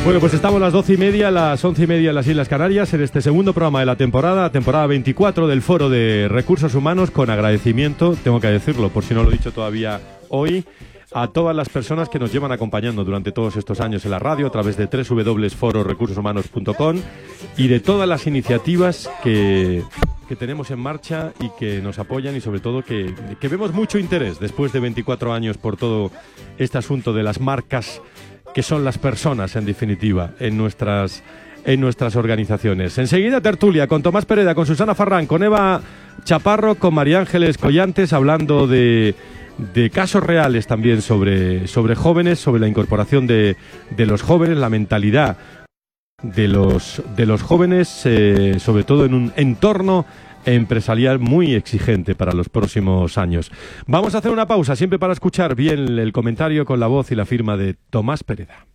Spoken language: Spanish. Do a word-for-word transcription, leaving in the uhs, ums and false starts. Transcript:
Bueno, pues estamos a las doce y media, las once y media en las Islas Canarias, en este segundo programa de la temporada, temporada veinticuatro del Foro de Recursos Humanos, con agradecimiento, tengo que decirlo, por si no lo he dicho todavía hoy, a todas las personas que nos llevan acompañando durante todos estos años en la radio, a través de doble u doble u doble u punto foro recursos humanos punto com, y de todas las iniciativas que, que tenemos en marcha y que nos apoyan, y sobre todo que, que vemos mucho interés después de veinticuatro años por todo este asunto de las marcas, que son las personas, en definitiva, en nuestras, en nuestras organizaciones. Enseguida tertulia con Tomás Pereda, con Susana Farrán, con Eva Chaparro, con María Ángeles Collantes, hablando de, de casos reales también sobre, sobre jóvenes, sobre la incorporación de, de los jóvenes, la mentalidad de los, de los jóvenes, eh, sobre todo en un entorno empresarial muy exigente para los próximos años. Vamos a hacer una pausa, siempre para escuchar bien el comentario con la voz y la firma de Tomás Pereda.